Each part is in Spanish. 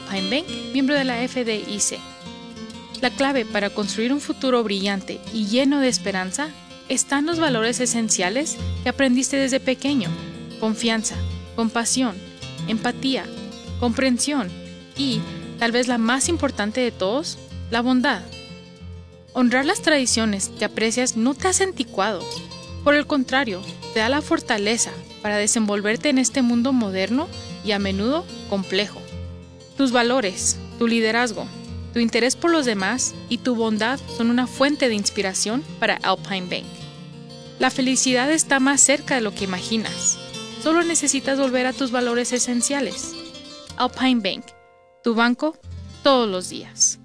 Alpine Bank, miembro de la FDIC. La clave para construir un futuro brillante y lleno de esperanza está en los valores esenciales que aprendiste desde pequeño: confianza, compasión, empatía, comprensión y, tal vez la más importante de todos, la bondad. Honrar las tradiciones que aprecias no te hace anticuado. Por el contrario, te da la fortaleza para desenvolverte en este mundo moderno y a menudo complejo. Tus valores, tu liderazgo, tu interés por los demás y tu bondad son una fuente de inspiración para Alpine Bank. La felicidad está más cerca de lo que imaginas. Solo necesitas volver a tus valores esenciales. Alpine Bank, tu banco todos los días.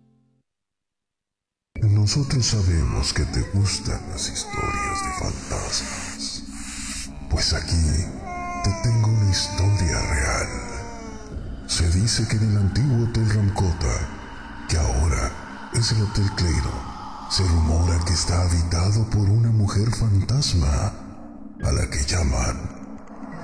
Nosotros sabemos que te gustan las historias de fantasmas. Pues aquí te tengo una historia real. Se dice que en el antiguo Hotel Ramcota, que ahora es el Hotel Cleiro, se rumora que está habitado por una mujer fantasma a la que llaman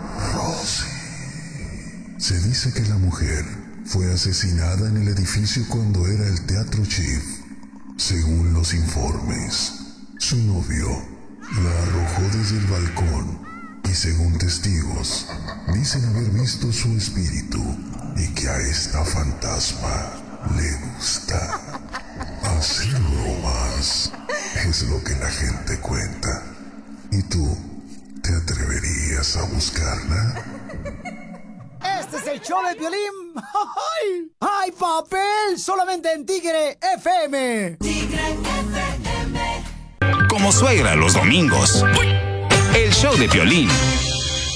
Rosie. Se dice que la mujer fue asesinada en el edificio cuando era el Teatro Chief. Según los informes, su novio la arrojó desde el balcón y, según testigos, dicen haber visto su espíritu y que a esta fantasma le gusta hacer bromas. Es lo que la gente cuenta. ¿Y tú, te atreverías a buscarla? ¡Este es el show de Piolín! ¡Ay! ¡Ay, papel! Solamente en Tigre FM. Tigre FM. Como suegra los domingos. El show de Piolín.